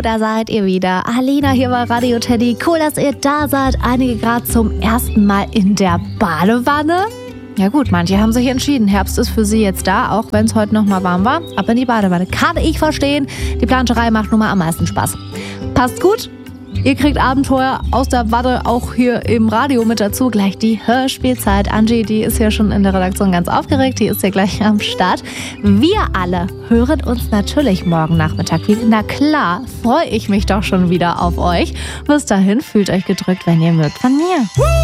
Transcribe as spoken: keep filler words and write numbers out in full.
da seid ihr wieder. Alina hier bei Radio Teddy. Cool, dass ihr da seid. Einige gerade zum ersten Mal in der Badewanne. Ja gut, manche haben sich entschieden. Herbst ist für sie jetzt da, auch wenn es heute noch mal warm war. Ab in die Badewanne. Kann ich verstehen. Die Planscherei macht nun mal am meisten Spaß. Passt gut. Ihr kriegt Abenteuer aus der Watte auch hier im Radio mit dazu. Gleich die Hörspielzeit. Angie, die ist ja schon in der Redaktion ganz aufgeregt. Die ist ja gleich am Start. Wir alle hören uns natürlich morgen Nachmittag wieder. Na klar, freue ich mich doch schon wieder auf euch. Bis dahin, fühlt euch gedrückt, wenn ihr mögt, von mir.